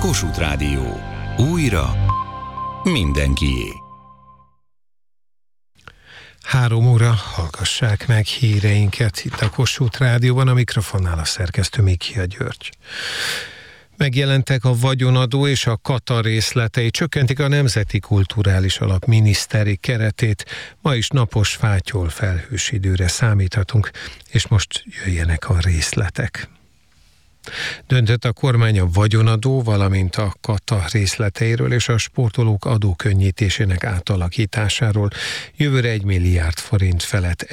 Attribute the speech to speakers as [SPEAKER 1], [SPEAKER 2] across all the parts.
[SPEAKER 1] Kossuth Rádió. Újra mindenkié.
[SPEAKER 2] 3 óra, hallgassák meg híreinket itt a Kossuth Rádióban, a mikrofonnál a szerkesztő Mikia György. Megjelentek a vagyonadó és a kata részletei, csökkentik a Nemzeti Kulturális Alap miniszteri keretét. Ma is napos, fátyol, felhős időre számíthatunk, és most jöjjenek a részletek. Döntött a kormány a vagyonadó, valamint a kata részleteiről és a sportolók adókönnyítésének átalakításáról. Jövőre 1 milliárd forint felett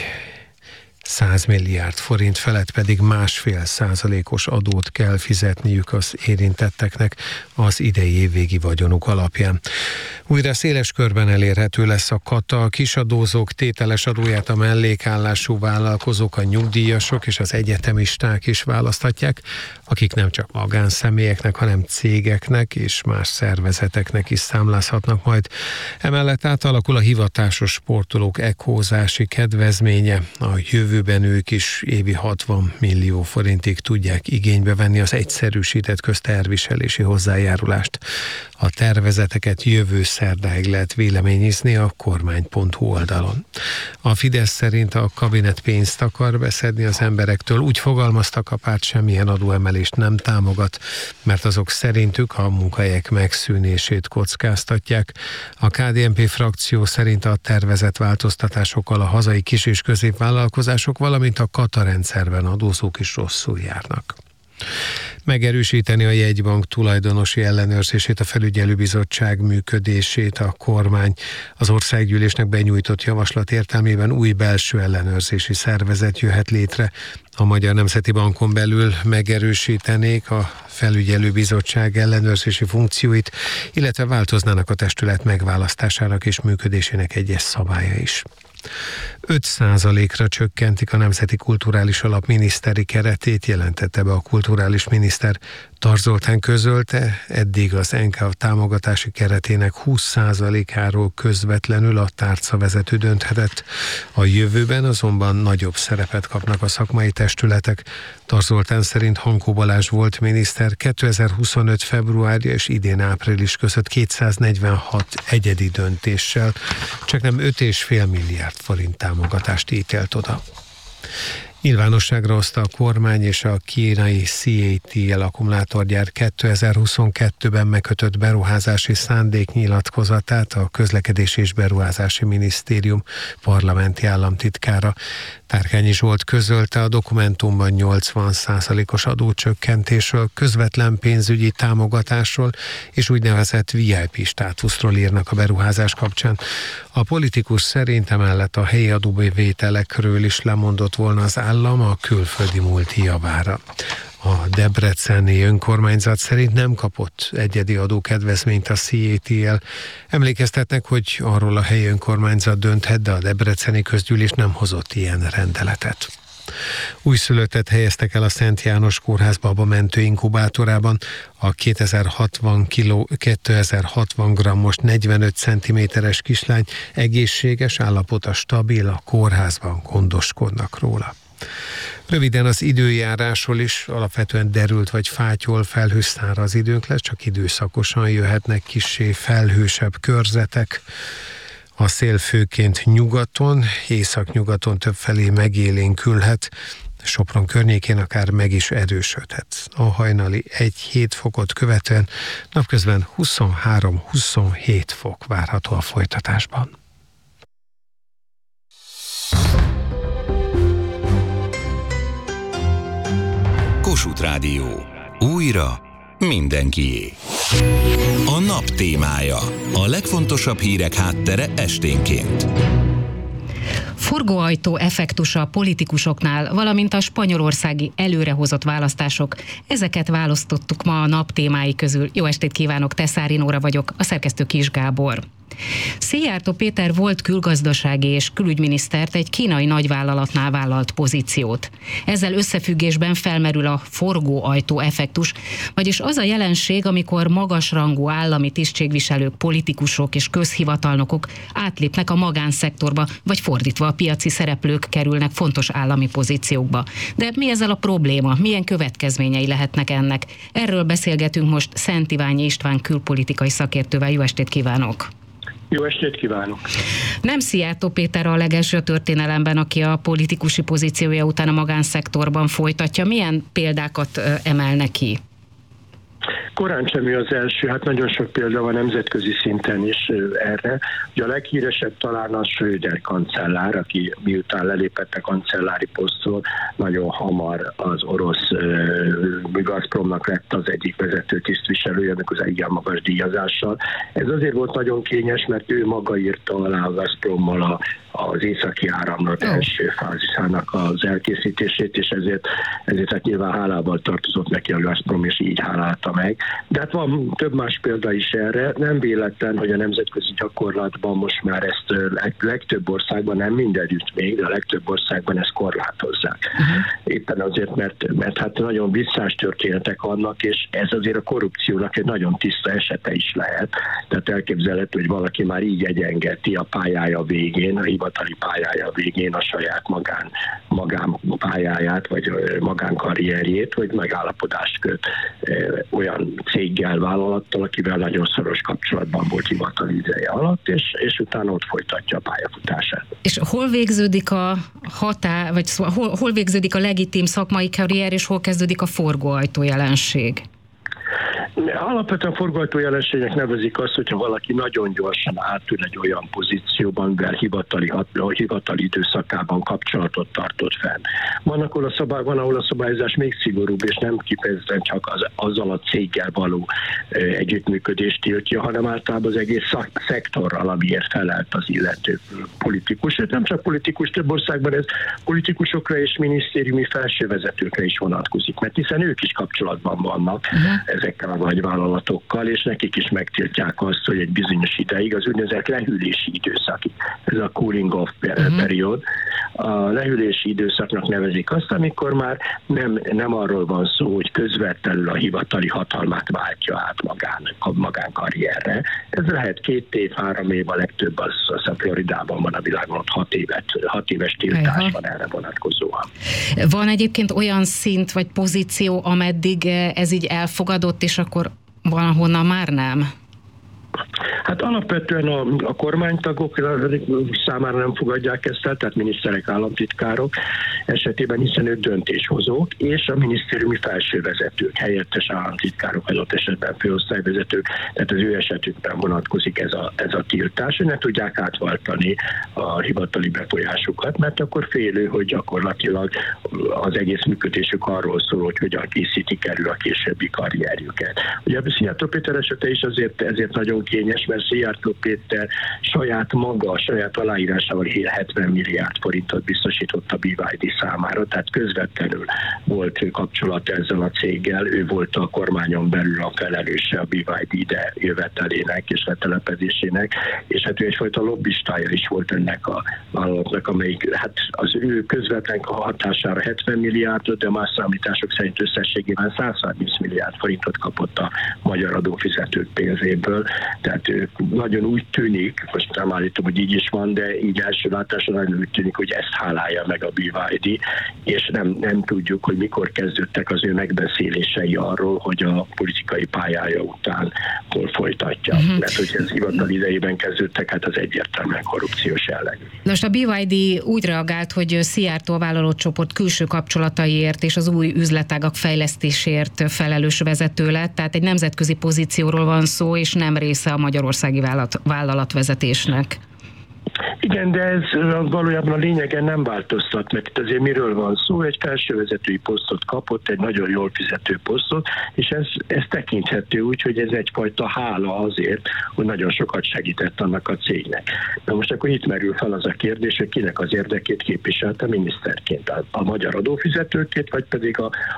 [SPEAKER 2] 100 milliárd forint felett pedig 1,5%-os adót kell fizetniük az érintetteknek az idei évvégi vagyonuk alapján. Újra széles körben elérhető lesz a kata, a kisadózók tételes adóját a mellékállású vállalkozók, a nyugdíjasok és az egyetemisták is választhatják, akik nem csak magánszemélyeknek, hanem cégeknek és más szervezeteknek is számlázhatnak majd. Emellett átalakul a hivatásos sportolók ekózási kedvezménye, a jövőben ők is évi 60 millió forintig tudják igénybe venni az egyszerűsített közteherviselési hozzájárulást. A tervezeteket jövő szerdáig lehet véleményezni a kormány.hu oldalon. A Fidesz szerint a kabinet pénzt akar beszedni az emberektől, úgy fogalmaztak, a párt semmilyen adóemelést nem támogat, mert azok szerintük a munkahelyek megszűnését kockáztatják. A KDNP frakció szerint a tervezett változtatásokkal a hazai kis- és középvállalkozások, valamint a kata rendszerben adózók is rosszul járnak. Megerősíteni a jegybank tulajdonosi ellenőrzését, a felügyelőbizottság működését a kormány. Az országgyűlésnek benyújtott javaslat értelmében új belső ellenőrzési szervezet jöhet létre. A Magyar Nemzeti Bankon belül megerősítenék a felügyelőbizottság ellenőrzési funkcióit, illetve változnának a testület megválasztásának és működésének egyes szabálya is. 5%-ra csökkentik a Nemzeti Kulturális Alap miniszteri keretét, jelentette be a kulturális miniszter. Tar Zoltán közölte, eddig az NKA támogatási keretének 20%-áról közvetlenül a tárcavezető dönthetett. A jövőben azonban nagyobb szerepet kapnak a szakmai testületek. Tar Zoltán szerint Hankó Balázs volt miniszter 2025. februárja és idén április között 246 egyedi döntéssel csaknem 5,5 milliárd forint támogatást ítélt oda. Nyilvánosságra hozta a kormány és a kínai CATL akkumulátorgyár 2022-ben megkötött beruházási szándéknyilatkozatát a Közlekedési és Beruházási Minisztérium parlamenti államtitkára. Tárkányi Zsolt közölte, a dokumentumban 80%-os adócsökkentésről, közvetlen pénzügyi támogatásról és úgynevezett VIP státuszról írnak a beruházás kapcsán. A politikus szerint emellett a helyi adóbevételekről is lemondott volna az állam a külföldi multi javára. A debreceni önkormányzat szerint nem kapott egyedi adókedvezményt a CATL. Emlékeztetnek, hogy arról a helyi önkormányzat dönthet, de a debreceni közgyűlés nem hozott ilyen rendeletet. Újszülöttet helyeztek el a Szent János Kórház babamentő inkubátorában. A 2060 grammos 45 cm-es kislány egészséges, állapota stabil, a kórházban gondoskodnak róla. Röviden az időjárásról is, alapvetően derült vagy fátyol, felhős, száraz időnk lesz, csak időszakosan jöhetnek kissé felhősebb körzetek. A szél főként nyugaton, északnyugaton többfelé megélénkülhet, Sopron környékén akár meg is erősödhet. A hajnali 1-7 fokot követően napközben 23-27 fok várható a folytatásban.
[SPEAKER 1] Kossuth Rádió. Újra mindenkié. A nap témája. A legfontosabb hírek háttere esténként.
[SPEAKER 3] Forgóajtó effektusa a politikusoknál, valamint a spanyolországi előrehozott választások. Ezeket választottuk ma a nap témái közül. Jó estét kívánok, Teszári Nóra vagyok, a szerkesztő Kis Gábor. Szijjártó Péter volt külgazdasági és külügyminisztert egy kínai nagyvállalatnál vállalt pozíciót. Ezzel összefüggésben felmerül a forgóajtó effektus, vagyis az a jelenség, amikor magasrangú állami tisztségviselők, politikusok és közhivatalnokok átlépnek a magánszektorba, vagy fordítva a piaci szereplők kerülnek fontos állami pozíciókba. De mi ezzel a probléma? Milyen következményei lehetnek ennek? Erről beszélgetünk most Szent Iványi István külpolitikai szakértővel. Jó estét kívánok!
[SPEAKER 4] Jó estét kívánok!
[SPEAKER 3] Nem Szijjártó Péter a legelső a történelemben, aki a politikusi pozíciója után a magánszektorban folytatja. Milyen példákat emelne ki?
[SPEAKER 4] Korán sem ő az első, hát nagyon sok példa van nemzetközi szinten is erre. Ugye a leghíresebb talán a Schröder kancellár, aki miután lelépett a kancellári posztról, nagyon hamar az orosz Gazpromnak lett az egyik vezető tisztviselője, amikor igen magas díjazással. Ez azért volt nagyon kényes, mert ő maga írta alá a Gazprommal az északi áramlat első fázisának az elkészítését, és ezért hát nyilván hálával tartozott neki a Gazprom, és így hálálta meg. De hát van több más példa is erre. Nem véletlen, hogy a nemzetközi gyakorlatban most már ezt legtöbb országban, nem mindenütt még, de a legtöbb országban ezt korlátozzák. Éppen azért, mert hát nagyon visszás történetek vannak, és ez azért a korrupciónak egy nagyon tiszta esete is lehet. Tehát elképzelhető, hogy valaki már így egyengeti a pályája végén, a hivatali pályája végén a saját magánpályáját, vagy magánkarrierjét, hogy megállapodást köt olyan céggel, vállalattal, akivel nagyon szoros kapcsolatban volt hivatali ideje alatt, és utána ott folytatja a pályafutását.
[SPEAKER 3] És hol végződik hol végződik a legitim szakmai karrier, és hol kezdődik a forgóajtó jelenség?
[SPEAKER 4] Alapvetően forgóajtó jelenségnek nevezik azt, hogyha valaki nagyon gyorsan átül egy olyan pozícióban, mivel hivatali időszakában kapcsolatot tartott fenn. Van, ahol a szabályozás még szigorúbb, és nem kifejezetten csak azzal a céggel való együttműködést tiltja, hanem általában az egész szektorral, amiért felelt az illető politikus. Nem csak politikus, több országban ez politikusokra és minisztériumi felsővezetőkre is vonatkozik, mert hiszen ők is kapcsolatban vannak ezekkel a nagyvállalatokkal, és nekik is megtiltják azt, hogy egy bizonyos ideig, az úgynevezett lehűlési időszakig, ez a cooling off period, a lehűlési időszaknak nevezik azt, amikor már nem arról van szó, hogy közvetlenül a hivatali hatalmát váltja át magánkarrierre. Ez lehet 2 év, 3 év, a legtöbb az Floridában van a világon, ott 6 éves tiltás van erre vonatkozóan.
[SPEAKER 3] Van egyébként olyan szint vagy pozíció, ameddig ez így elfogadott, és akkor valahonnan már nem?
[SPEAKER 4] Hát alapvetően a kormánytagok számára nem fogadják ezt el, tehát miniszterek, államtitkárok esetében, hiszen ők döntéshozók, és a minisztériumi felsővezetők, helyettes államtitkárok, adott esetben főosztályvezetők, tehát az ő esetükben vonatkozik ez a tiltás, hogy ne tudják átváltani a hivatali befolyásukat, mert akkor félő, hogy gyakorlatilag az egész működésük arról szól, hogy hogyan készítik elő a későbbi karrierjüket. Ugye a Szijjártó Péter esete is ezért nagyon kényes, mert Szijjártó Péter saját aláírásával 70 milliárd forintot biztosított a BYD számára, tehát közvetlenül volt kapcsolat ezzel a céggel, ő volt a kormányon belül a felelőse a BYD ide jövetelének és letelepedésének, és hát ő egyfajta lobbistája is volt ennek a vállalatnak, amelyik hát az ő közvetlen hatására 70 milliárdot, de más számítások szerint összességében 130 milliárd forintot kapott a magyar adófizetők pénzéből. Tehát nagyon úgy tűnik, most nem állítom, hogy így is van, de így első látásra nagyon úgy tűnik, hogy ezt hálálja meg a BYD, és nem tudjuk, hogy mikor kezdődtek az ő megbeszélései arról, hogy a politikai pályája után hol folytatja. Mert hogy ez hivatal idejében kezdődtek, hát az egyértelműen korrupciós jellegű.
[SPEAKER 3] Most a BYD úgy reagált, hogy Szijjártó a vállalatcsoport külső kapcsolataiért és az új üzletágak fejlesztésért felelős vezető lett, tehát egy nemzetközi pozícióról van szó, és nem része a magyarországi vállalatvezetésnek.
[SPEAKER 4] Igen, de ez valójában a lényegen nem változtat, mert itt azért miről van szó, egy felsővezetői posztot kapott, egy nagyon jól fizető posztot, és ez tekinthető úgy, hogy ez egyfajta hála azért, hogy nagyon sokat segített annak a cégnek. Na most akkor itt merül fel az a kérdés, hogy kinek az érdekét képviselte miniszterként, a magyar adófizetőként, vagy pedig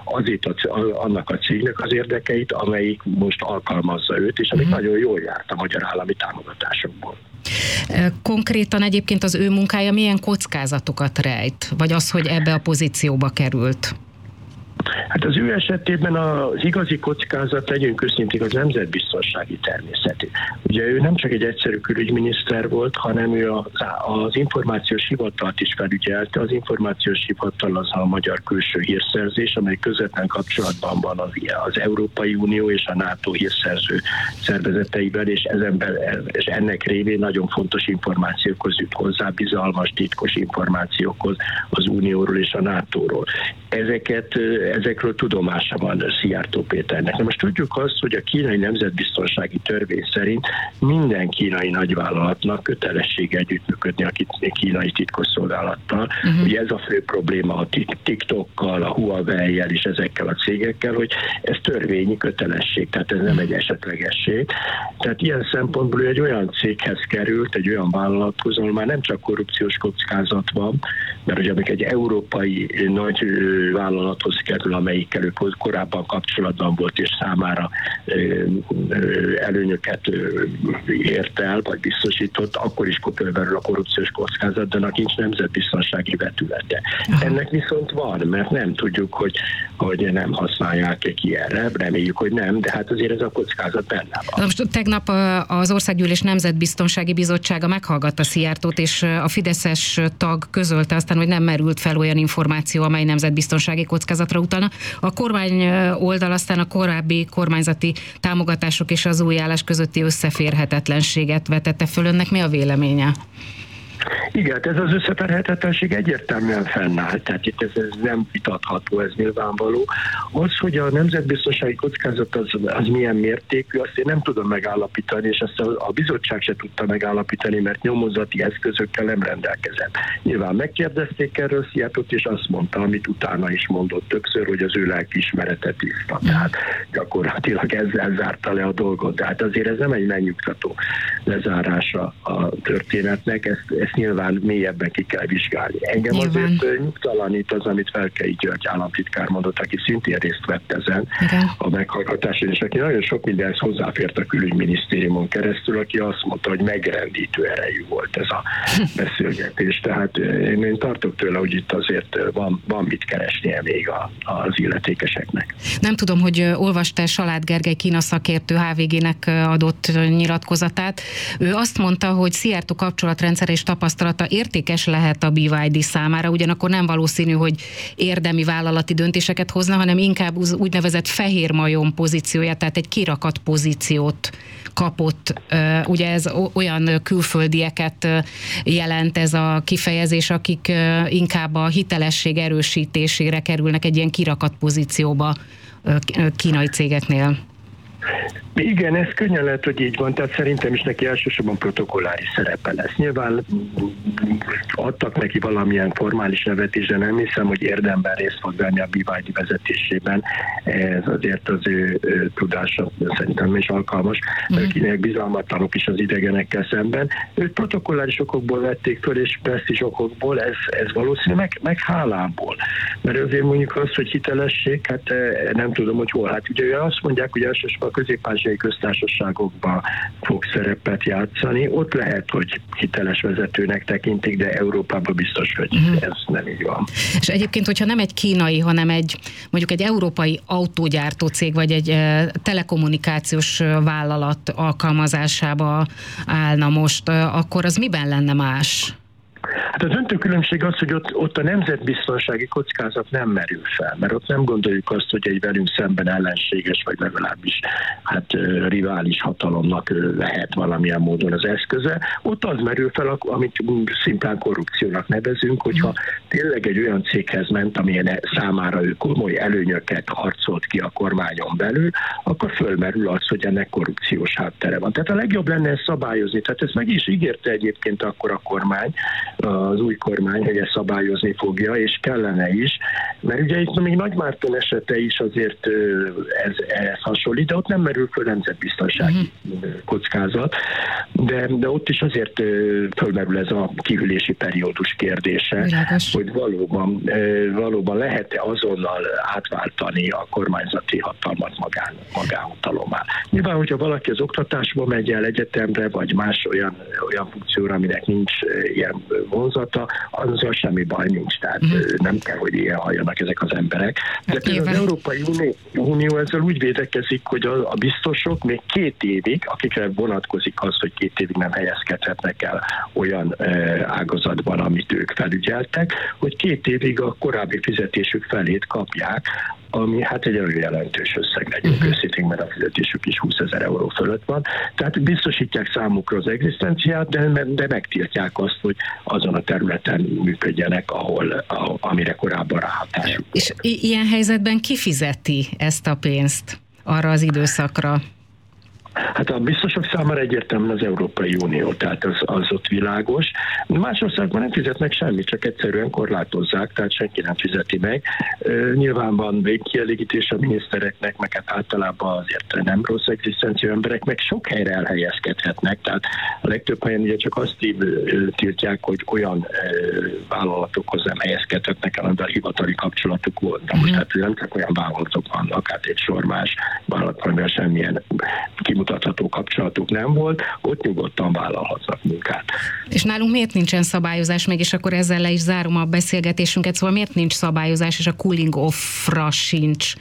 [SPEAKER 4] annak a cégnek az érdekeit, amelyik most alkalmazza őt, és amik nagyon jól járt a magyar állami támogatásokból.
[SPEAKER 3] Konkrétan egyébként az ő munkája milyen kockázatokat rejt? Vagy az, hogy ebbe a pozícióba került?
[SPEAKER 4] Hát az ő esetében az igazi kockázat, legyünk őszinték, az nemzetbiztonsági természetű. Ugye ő nem csak egy egyszerű külügyminiszter volt, hanem ő az információs hivatalt is felügyelte. Az információs hivatal az a magyar külső hírszerzés, amely közvetlen kapcsolatban van az Európai Unió és a NATO hírszerző szervezeteivel, és ennek révén nagyon fontos információkhoz jut hozzá, bizalmas, titkos információkhoz az Unióról és a NATO-ról. Ezekről tudomása van Szijjártó Péternek. De most tudjuk azt, hogy a kínai nemzetbiztonsági törvény szerint minden kínai nagyvállalatnak kötelessége együttműködni a kínai titkosszolgálattal. Ugye ez a fő probléma a TikTokkal, a Huawei-jel és ezekkel a cégekkel, hogy ez törvényi kötelesség, tehát ez nem egy esetlegesség. Tehát ilyen szempontból egy olyan céghez került, egy olyan vállalathoz, ahol már nem csak korrupciós kockázat van, mert ugye amikor egy európai nagy vállalathoz kerül, amelyikkel ő korábban kapcsolatban volt, és számára előnyöket ért el, vagy biztosított, akkor is fölmerül a korrupciós kockázat, de nincs nemzetbiztonsági vetülete. Ennek viszont van, mert nem tudjuk, hogy nem használják ki erre, reméljük, hogy nem, de hát azért ez a kockázat benne van.
[SPEAKER 3] Most tegnap az Országgyűlés Nemzetbiztonsági Bizottsága meghallgatta Szijjártót, és a fideszes tag közölte aztán, hogy nem merült fel olyan információ, amely nemzetbiztonsági kockázatra utalna. A kormány oldal aztán a korábbi kormányzati támogatások és az új állás közötti összeférhetetlenséget vetette föl. Önnek mi a véleménye?
[SPEAKER 4] Igen, ez az összeférhetetlenség egyértelműen fennáll, tehát itt ez nem vitatható, ez nyilvánvaló. Az, hogy a nemzetbiztonsági kockázat az milyen mértékű, azt én nem tudom megállapítani, és ezt a bizottság se tudta megállapítani, mert nyomozati eszközökkel nem rendelkezett. Nyilván megkérdezték erről Szijjártót, és azt mondta, amit utána is mondott többször, hogy az ő lelkiismerete tiszta. Tehát gyakorlatilag ezzel zárta le a dolgot. Tehát azért ez nem egy megnyugtató lezárása a történetnek, ezt nyilván mélyebben ki kell vizsgálni. Engem azért nyugtalanít az, amit Felkei György államtitkár mondott, aki szintén részt vett ezen a meghallgatáson, és aki nagyon sok mindenhez hozzáfért a külügyminisztériumon keresztül, aki azt mondta, hogy megrendítő erejű volt ez a beszélgetés. Tehát én tartok tőle, hogy itt azért van mit keresnie még az illetékeseknek.
[SPEAKER 3] Nem tudom, hogy olvasta Salád Gergely Kína szakértő HVG-nek adott nyilatkozatát. Ő azt mondta, hogy Szijjártó kapcsolatrendszer és tapasztalata értékes lehet a BYD számára, ugyanakkor nem valószínű, hogy érdemi vállalati döntéseket hozna, hanem inkább úgynevezett fehér majom pozícióját, tehát egy kirakat pozíciót kapott. Ugye ez olyan külföldieket jelent ez a kifejezés, akik inkább a hitelesség erősítésére kerülnek egy ilyen kirakat pozícióba kínai cégeknél.
[SPEAKER 4] Igen, ez könnyen lehet, hogy így van, tehát szerintem is neki elsősorban protokolláris szerepe lesz. Nyilván adtak neki valamilyen formális nevet is, de nem hiszem, hogy érdemben részt fog venni a BYD vezetésében. Ez azért az ő tudása szerintem is alkalmas, akinek bizalmatlanok is az idegenekkel szemben. Őt protokolláris okokból vették föl, és presztízs okokból, ez valószínű, meg hálából. Mert azért mondjuk azt, hogy hitelesség, hát nem tudom, hogy hol. Hát ugye azt mondják, hogy elsősorban a közép-ázsiai köztársaságokban fog szerepet játszani. Ott lehet, hogy hiteles vezetőnek tekintik, de Európában biztos, hogy ez nem így van.
[SPEAKER 3] És egyébként, hogyha nem egy kínai, hanem mondjuk egy európai autógyártó cég, vagy egy telekommunikációs vállalat alkalmazásába állna most, akkor az miben lenne más?
[SPEAKER 4] Hát a döntő különbség az, hogy ott a nemzetbiztonsági kockázat nem merül fel, mert ott nem gondoljuk azt, hogy egy velünk szemben ellenséges, vagy legalábbis rivális hatalomnak lehet valamilyen módon az eszköze. Ott az merül fel, amit szimplán korrupciónak nevezünk, hogyha tényleg egy olyan céghez ment, amilyen számára ő komoly előnyöket harcolt ki a kormányon belül, akkor fölmerül az, hogy ennek korrupciós háttere van. Tehát a legjobb lenne ezt szabályozni. Tehát ezt meg is ígérte egyébként akkor a kormány az új kormány, hogy ezt szabályozni fogja, és kellene is, mert ugye itt még Nagymárton esete is azért ez hasonlít, de ott nem merül föl nemzetbiztonsági kockázat, de ott is azért fölmerül ez a kihűlési periódus kérdése, hogy valóban lehet-e azonnal átváltani a kormányzati hatalmat magánhatalommal. Nyilván, hogyha valaki az oktatásba megy el egyetemre, vagy más olyan funkcióra, aminek nincs ilyen vonzata, azzal semmi baj nincs. Tehát nem kell, hogy ilyen halljanak ezek az emberek. De például az Európai Unió ezzel úgy védekezik, hogy a biztosok még 2 évig, akikre vonatkozik az, hogy 2 évig nem helyezkedhetnek el olyan ágazatban, amit ők felügyeltek, hogy 2 évig a korábbi fizetésük felét kapják, ami hát egy olyan jelentős összeg legyünk őszintén, mert a fizetésük is 20 000 euró fölött van. Tehát biztosítják számukra az egzisztenciát, de megtiltják azt, hogy azon a területen működjenek, amire korábban ráhatásuk.
[SPEAKER 3] És ilyen helyzetben ki fizeti ezt a pénzt arra az időszakra?
[SPEAKER 4] Hát a biztosok számára egyértelműen az Európai Unió, tehát az ott világos. Más országban nem fizetnek semmit, csak egyszerűen korlátozzák, tehát senki nem fizeti meg. Nyilván van végkielégítés a minisztereknek, meg hát általában azért nem rossz egzisztencia emberek, meg sok helyre elhelyezkedhetnek, tehát a legtöbb helyen ugye csak azt tiltják, hogy olyan vállalatokhoz nem helyezkedhetnek el, amivel hivatali kapcsolatuk volt. De most hát nem csak olyan vállalatok vannak, hát egy sor más vállalat, amivel semmilyen kimutatható kapcsolatuk nem volt, ott nyugodtan vállalhatnak munkát. És
[SPEAKER 3] nálunk miért nincsen szabályozás, mégis akkor ezzel le is zárom a beszélgetésünket, szóval miért nincs szabályozás, és a cooling off-ra sincs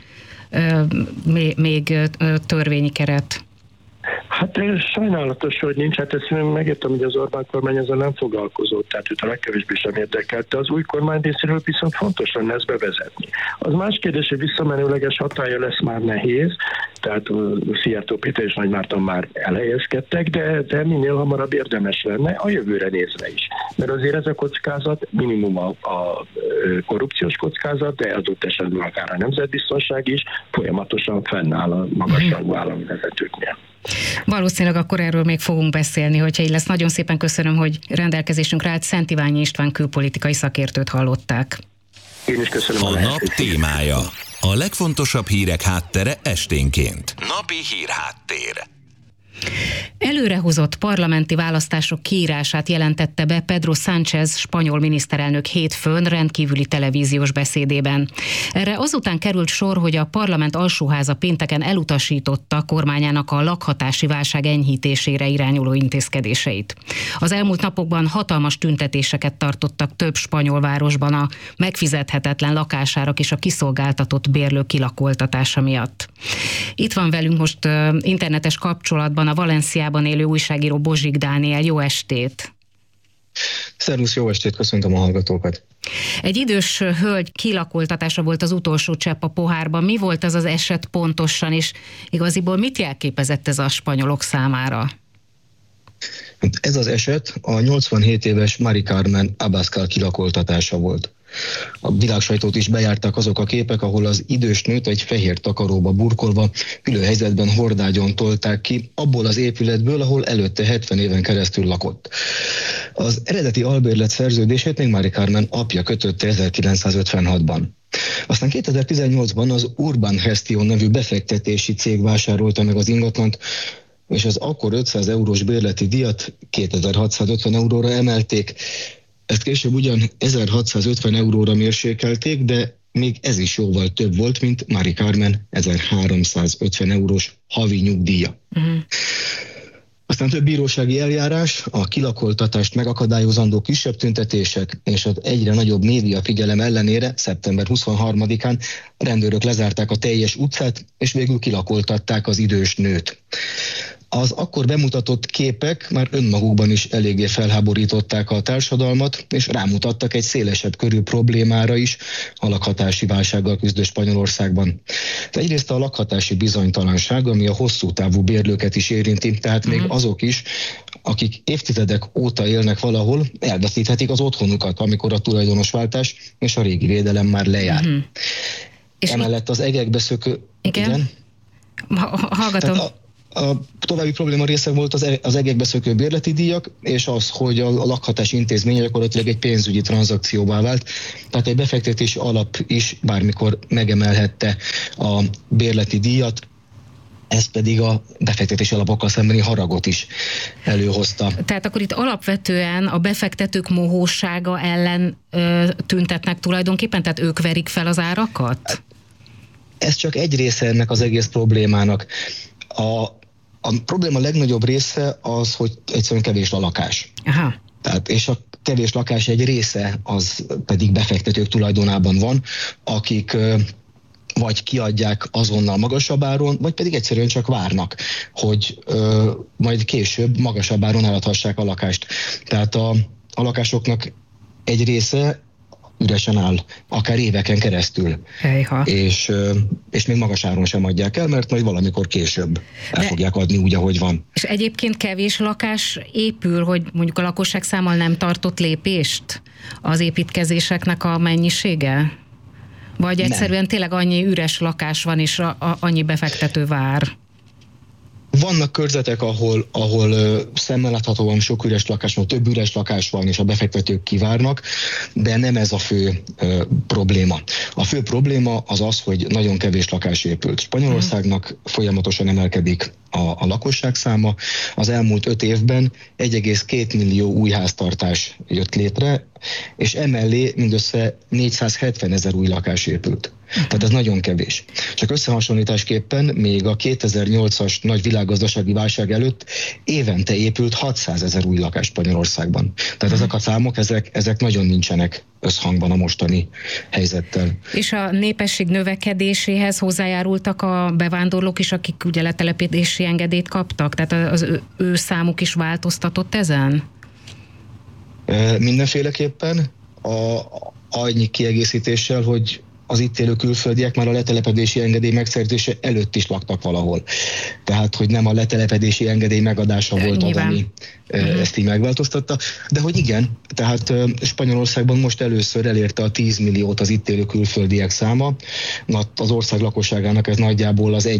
[SPEAKER 3] még törvényi keret?
[SPEAKER 4] Hát sajnálatos, hogy nincs. Hát ezt megértem, hogy az Orbán kormány ezzel nem foglalkozott, tehát őt a legkevésbé sem érdekelt, de az új kormány részéről viszont fontos lenne ezt bevezetni. Az más kérdés, hogy visszamenőleges hatálya lesz már nehéz, tehát Szijjártó Péter és Nagymárton már elhelyezkedtek, de minél hamarabb érdemes lenne a jövőre nézve is. Mert azért ez a kockázat, minimum a korrupciós kockázat, de adott esetben akár a nemzetbiztonság is folyamatosan fennáll a magasrangú állami vezetőknél.
[SPEAKER 3] Valószínűleg akkor erről még fogunk beszélni, hogyha így lesz. Nagyon szépen köszönöm, hogy rendelkezésünkre állt. Szent Iványi István külpolitikai szakértőt hallották.
[SPEAKER 4] Én is köszönöm
[SPEAKER 1] a nap témája. A legfontosabb hírek háttere esténként. Napi hírháttér.
[SPEAKER 3] Előrehozott parlamenti választások kiírását jelentette be Pedro Sánchez spanyol miniszterelnök hétfőn rendkívüli televíziós beszédében. Erre azután került sor, hogy a parlament alsóháza pénteken elutasította kormányának a lakhatási válság enyhítésére irányuló intézkedéseit. Az elmúlt napokban hatalmas tüntetéseket tartottak több spanyol városban a megfizethetetlen lakásárak és a kiszolgáltatott bérlők kilakoltatása miatt. Itt van velünk most internetes kapcsolatban a Valenciában élő újságíró Bozsik Dániel. Jó estét!
[SPEAKER 5] Szervusz, jó estét, köszöntöm a hallgatókat!
[SPEAKER 3] Egy idős hölgy kilakoltatása volt az utolsó csepp a pohárban. Mi volt az az eset pontosan, és igaziból mit jelképezett ez a spanyolok számára?
[SPEAKER 5] Ez az eset a 87 éves Mari Carmen Abascal kilakoltatása volt. A világsajtót is bejárták azok a képek, ahol az idős nőt egy fehér takaróba burkolva ülő helyzetben hordágyon tolták ki abból az épületből, ahol előtte 70 éven keresztül lakott. Az eredeti albérlet szerződését még Mari Carmen apja kötötte 1956-ban. Aztán 2018-ban az Urban Gestion nevű befektetési cég vásárolta meg az ingatlant, és az akkor 500 eurós bérleti díjat 2650 euróra emelték. Ezt később ugyan 1650 euróra mérsékelték, de még ez is jóval több volt, mint Mari Carmen 1350 eurós havi nyugdíja. Aztán több bírósági eljárás, a kilakoltatást megakadályozandó kisebb tüntetések és az egyre nagyobb média figyelem ellenére szeptember 23-án rendőrök lezárták a teljes utcát, és végül kilakoltatták az idős nőt. Az akkor bemutatott képek már önmagukban is eléggé felháborították a társadalmat, és rámutattak egy szélesebb körű problémára is a lakhatási válsággal küzdő Spanyolországban. De egyrészt a lakhatási bizonytalanság, ami a hosszú távú bérlőket is érinti, tehát még azok is, akik évtizedek óta élnek valahol, elveszíthetik az otthonukat, amikor a tulajdonosváltás és a régi védelem már lejár. Emellett az egekbe szökő...
[SPEAKER 3] Igen? Hallgatom.
[SPEAKER 5] A további probléma része volt az egekbe szökő bérleti díjak, és az, hogy a lakhatási intézmény gyakorlatilag egy pénzügyi tranzakcióvá vált, tehát egy befektetési alap is bármikor megemelhette a bérleti díjat, ez pedig a befektetési alapokkal szembeni haragot is előhozta.
[SPEAKER 3] Tehát akkor itt alapvetően a befektetők mohósága ellen tüntetnek tulajdonképpen, tehát ők verik fel az árakat?
[SPEAKER 5] Ez csak egy része ennek az egész problémának. A probléma legnagyobb része az, hogy egyszerűen kevés a lakás.
[SPEAKER 3] Aha.
[SPEAKER 5] Tehát, és a kevés lakás egy része az pedig befektetők tulajdonában van, akik vagy kiadják azonnal magasabb áron, vagy pedig egyszerűen csak várnak, hogy majd később magasabb áron eladhassák a lakást. Tehát a lakásoknak egy része üresen áll, akár éveken keresztül. És még magas áron sem adják el, mert majd valamikor később el fogják adni úgy, ahogy van.
[SPEAKER 3] És egyébként kevés lakás épül, hogy mondjuk a lakosság számmal nem tartott lépést az építkezéseknek a mennyisége? Vagy egyszerűen tényleg annyi üres lakás van, és annyi befektető vár?
[SPEAKER 5] Vannak körzetek, ahol szemmel láthatóan sok üres lakás van, több üres lakás van, és a befektetők kivárnak, de nem ez a fő probléma. A fő probléma az, hogy nagyon kevés lakás épült. Spanyolországnak folyamatosan emelkedik a lakosság száma. Az elmúlt 5 évben 1,2 millió új háztartás jött létre, és emellé mindössze 470 000 új lakás épült. Tehát ez nagyon kevés. Csak összehasonlításképpen még a 2008-as nagy világgazdasági válság előtt évente épült 600 000 új lakás Spanyolországban. Tehát ezek a számok, ezek nagyon nincsenek összhangban a mostani helyzettel.
[SPEAKER 3] És a népesség növekedéséhez hozzájárultak a bevándorlók is, akik ugye letelepedési engedélyt kaptak? Tehát az ő számuk is változtatott ezen?
[SPEAKER 5] Mindenféleképpen annyi kiegészítéssel, hogy az itt élő külföldiek már a letelepedési engedély megszerzése előtt is laktak valahol. Tehát, hogy nem a letelepedési engedély megadása volt az, ami ezt így megváltoztatta. De hogy igen, tehát Spanyolországban most először elérte a 10 milliót az itt élő külföldiek száma. Az ország lakosságának ez nagyjából az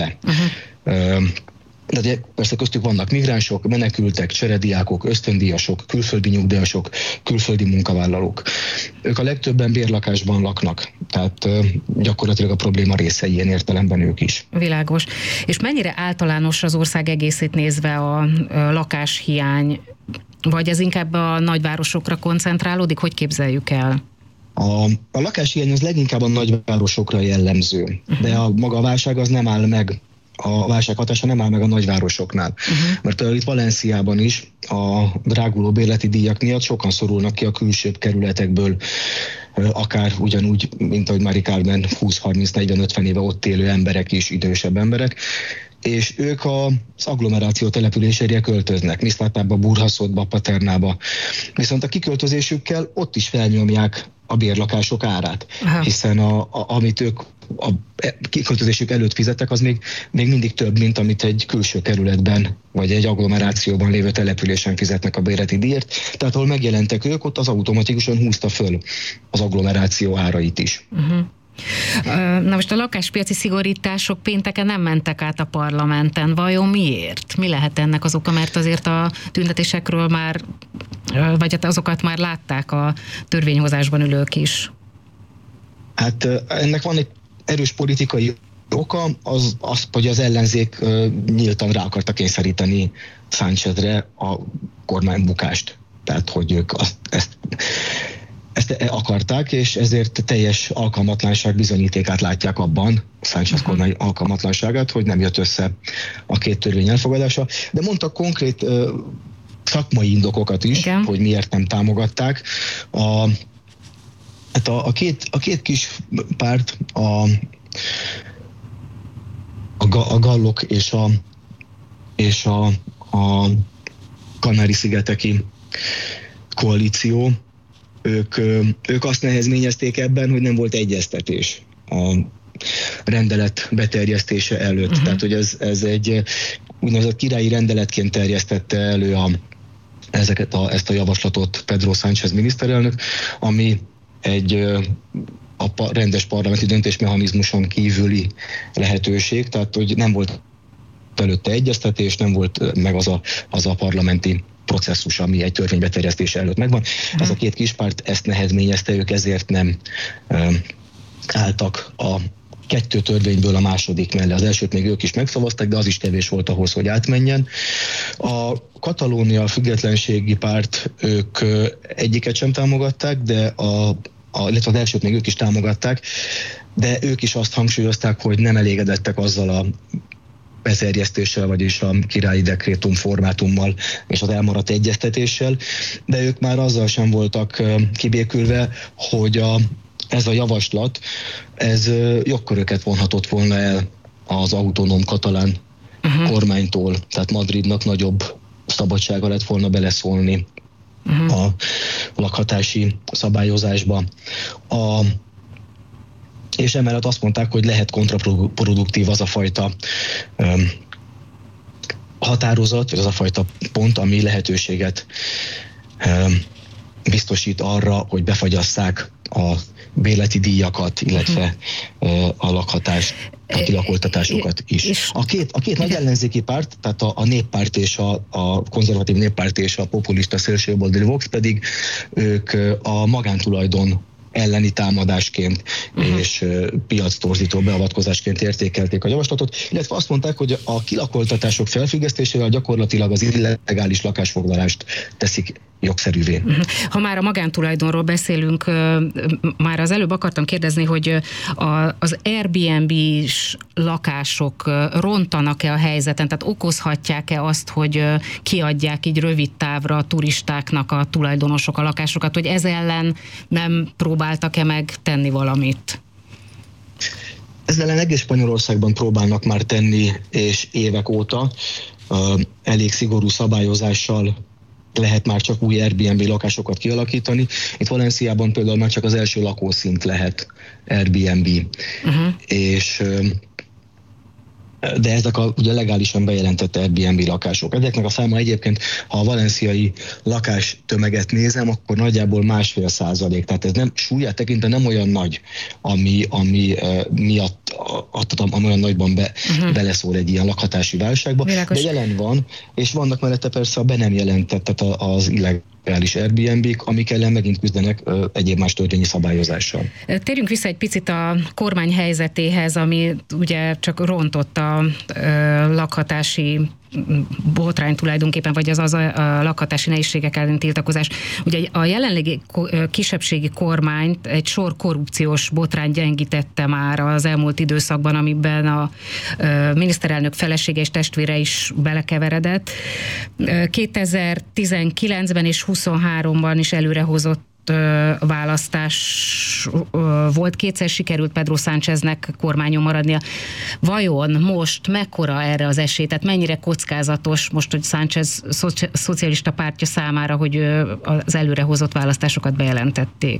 [SPEAKER 5] 1/5. De persze köztük vannak migránsok, menekültek, cserediákok, ösztöndíjasok, külföldi nyugdíjasok, külföldi munkavállalók. Ők a legtöbben bérlakásban laknak, tehát gyakorlatilag a probléma részei ilyen értelemben ők is.
[SPEAKER 3] Világos. És mennyire általános az ország egészét nézve a lakáshiány, vagy ez inkább a nagyvárosokra koncentrálódik? Hogy képzeljük el?
[SPEAKER 5] A lakáshiány az leginkább a nagyvárosokra jellemző, de maga a válság az nem áll meg. A válság hatása nem áll meg a nagyvárosoknál. Mert itt Valenciában is a dráguló bérleti díjak miatt sokan szorulnak ki a külsőbb kerületekből, akár ugyanúgy, mint ahogy Mari Carmen 20-30-40-50 éve ott élő emberek is, idősebb emberek, és ők az agglomeráció településére költöznek, Miszlátába, Burhaszotba, Paternába. Viszont a kiköltözésükkel ott is felnyomják a bérlakások árát, hiszen amit ők a kiköltözésük előtt fizettek, az még mindig több, mint amit egy külső kerületben, vagy egy agglomerációban lévő településen fizetnek a bérleti díjért. Tehát ahol megjelentek ők, ott az automatikusan húzta föl az agglomeráció árait is.
[SPEAKER 3] Na most a lakáspiaci szigorítások pénteken nem mentek át a parlamenten. Vajon miért? Mi lehet ennek az oka? Mert azért a tüntetésekről már, vagy azokat már látták a törvényhozásban ülők is.
[SPEAKER 5] Hát ennek van egy erős politikai oka, az, hogy az ellenzék nyíltan rá akarta kényszeríteni Sánchezre a kormánybukást. Tehát, hogy ők ezt akarták, és ezért teljes alkalmatlanság bizonyítékát látják abban, Sánchez kormány alkalmatlanságát, hogy nem jött össze a két törvény elfogadása. De mondtak konkrét szakmai indokokat is, igen, hogy miért nem támogatták. A két kis párt, a Gallok és a Kanári-szigeteki koalíció, ők azt nehezményezték ebben, hogy nem volt egyeztetés a rendelet beterjesztése előtt. Tehát, hogy ez egy úgynevezett királyi rendeletként terjesztette elő ezt a javaslatot Pedro Sánchez miniszterelnök, ami egy a rendes parlamenti döntésmechanizmuson kívüli lehetőség, tehát hogy nem volt előtte egyeztetés, nem volt meg az a parlamenti processzus, ami egy törvénybeterjesztése előtt megvan. Ez a két kispárt ezt nehezményezte, ők ezért nem álltak a 2 törvényből a második mellé. Az elsőt még ők is megszavazták, de az is kevés volt ahhoz, hogy átmenjen. A Katalónia függetlenségi párt, ők egyiket sem támogatták, de illetve az elsőt még ők is támogatták, de ők is azt hangsúlyozták, hogy nem elégedettek azzal a beterjesztéssel, vagyis a királyi dekrétum formátummal és az elmaradt egyeztetéssel, de ők már azzal sem voltak kibékülve, hogy ez a javaslat, ez jogköröket vonhatott volna el az autonóm katalán kormánytól, tehát Madridnak nagyobb szabadsága lett volna beleszólni a lakhatási szabályozásba. És emellett azt mondták, hogy lehet kontraproduktív az a fajta határozat, vagy az a fajta pont, ami lehetőséget biztosít arra, hogy befagyasszák a bérleti díjakat, illetve a lakhatás, a kilakoltatásokat is. A két nagy ellenzéki párt, tehát a néppárt és a konzervatív néppárt és a populista szélsőjobboldali Vox pedig ők a magántulajdon elleni támadásként és piactorzító beavatkozásként értékelték a javaslatot, illetve azt mondták, hogy a kilakoltatások felfüggesztésével gyakorlatilag az illegális lakásfoglalást teszik jogszerűvé.
[SPEAKER 3] Ha már a magántulajdonról beszélünk, már az előbb akartam kérdezni, hogy az Airbnb-s lakások rontanak-e a helyzeten, tehát okozhatják-e azt, hogy kiadják így rövid távra a turistáknak a tulajdonosok a lakásokat, hogy ez ellen nem próbáltak-e meg tenni valamit?
[SPEAKER 5] Ez ellen egész Spanyolországban próbálnak már tenni, és évek óta elég szigorú szabályozással lehet már csak új Airbnb lakásokat kialakítani. Itt Valenciában például már csak az első lakószint lehet Airbnb. De ezek ugye legálisan bejelentett Airbnb lakások. Ezeknek a száma egyébként, ha a valenciai lakástömeget nézem, akkor nagyjából 1,5%. Tehát ez nem súlyát tekintve nem olyan nagy, ami miatt olyan nagyban beleszól egy ilyen lakhatási válságba. Világos. De jelen van, és vannak mellette persze a be nem jelentett, tehát az illegális Airbnb-k, amik ellen megint küzdenek egyéb más törvényi szabályozással.
[SPEAKER 3] Térjünk vissza egy picit a kormány helyzetéhez, ami ugye csak rontott a lakhatási botrány tulajdonképpen, vagy az a lakhatási nehézségek ellen tiltakozás. Ugye a jelenlegi kisebbségi kormányt egy sor korrupciós botrány gyengítette már az elmúlt időszakban, amiben a miniszterelnök felesége és testvére is belekeveredett. 2019-ben és 23-ban is előrehozott választás volt, kétszer sikerült Pedro Sáncheznek kormányon maradnia. Vajon most mekkora erre az esély? Tehát mennyire kockázatos most, hogy Sánchez szocialista pártja számára, hogy az előrehozott választásokat bejelentették?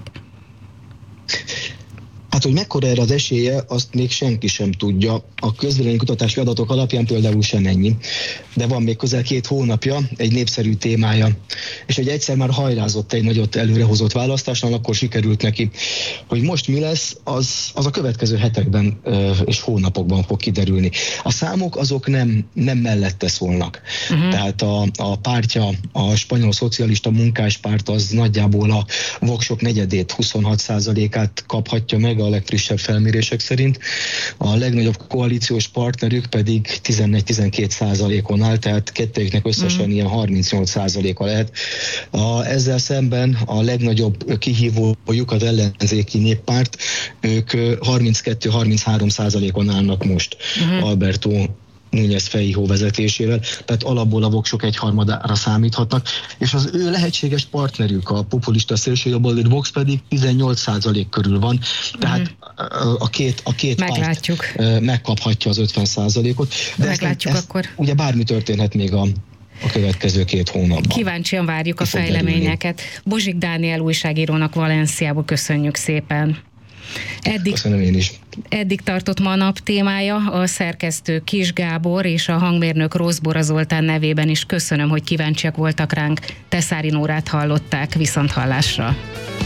[SPEAKER 5] Hát, hogy mekkora erre az esélye, azt még senki sem tudja. A közvéleménykutatási adatok alapján például sem ennyi. De van még közel 2 hónapja egy népszerű témája, és hogy egyszer már hajrázott egy nagyot előrehozott választásnál, akkor sikerült neki. Hogy most mi lesz, az a következő hetekben és hónapokban fog kiderülni. A számok azok nem mellette szólnak. Tehát a pártja, a spanyol szocialista munkáspárt az nagyjából a voksok negyedét, 26%-át kaphatja meg a legfrissebb felmérések szerint. A legnagyobb koalíciós partnerük pedig 14-12%-on áll, tehát kettőjüknek összesen ilyen 38%-a lehet. Ezzel szemben a legnagyobb kihívójuk az ellenzéki néppárt, ők 32-33%-on állnak most Alberto Núñez Feijóo vezetésével, tehát alapból a voksok 1/3 számíthatnak, és az ő lehetséges partnerük, a populista szélsőjobboldali Vox pedig 18% körül van, tehát a két párt megkaphatja az 50%-ot. De
[SPEAKER 3] meglátjuk akkor.
[SPEAKER 5] Ugye bármi történhet még a következő 2 hónapban.
[SPEAKER 3] Kíváncsian várjuk a fejleményeket. Bozsik Dániel újságírónak Valenciából köszönjük szépen.
[SPEAKER 5] Köszönöm én is.
[SPEAKER 3] Eddig tartott ma a nap témája, a szerkesztő Kis Gábor és a hangmérnök Roszbora Zoltán nevében is köszönöm, hogy kíváncsiak voltak ránk. Teszári Nórát hallották, viszonthallásra.